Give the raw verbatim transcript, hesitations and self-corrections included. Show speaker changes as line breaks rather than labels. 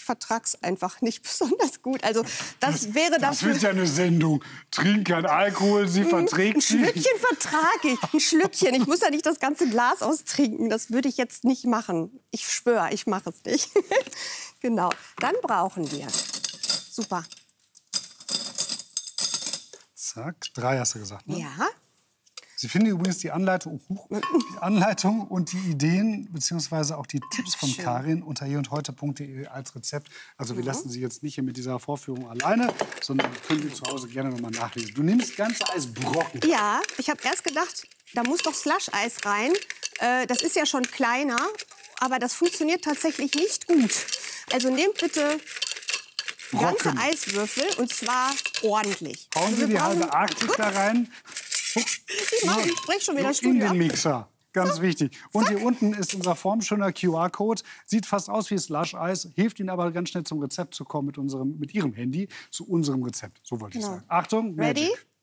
vertrag's einfach nicht besonders gut. Also das wäre das.
Das wird ja eine Sendung. Trink kein Alkohol, sie verträgt
Ein
sie.
Schlückchen vertrage ich. Ein Schlückchen. Ich muss ja nicht das ganze Glas austrinken. Das würde ich jetzt nicht machen. Ich schwöre, ich mache es nicht. Genau. Dann brauchen wir. Super.
Zack. Drei hast du gesagt, ne?
Ja.
Sie finden übrigens die Anleitung, die Anleitung und die Ideen bzw. auch die Tipps von
Schön.
Karin unter hier und heute punkt de als Rezept. Also wir
Mhm.
lassen Sie jetzt nicht hier mit dieser Vorführung alleine, sondern können Sie zu Hause gerne noch mal nachlesen. Du nimmst ganze Eisbrocken.
Ja, ich habe erst gedacht, da muss doch Slush-Eis rein. Äh, das ist ja schon kleiner, aber das funktioniert tatsächlich nicht gut. Also nehmt bitte ganze
Brocken.
Eiswürfel und zwar ordentlich.
Hauen
Also
Sie
wir
die
brauchen-
halbe Arktik da rein.
Ich mache, ich brech schon wieder das
In
Studio
den
ab.
Mixer. Ganz wichtig. Und hier unten ist unser formschöner Q R-Code. Sieht fast aus wie Slush-Eis, hilft Ihnen aber ganz schnell zum Rezept zu kommen mit, unserem, mit Ihrem Handy zu unserem Rezept. So wollte ich
Genau.
sagen. Achtung,
Ready?
Magic.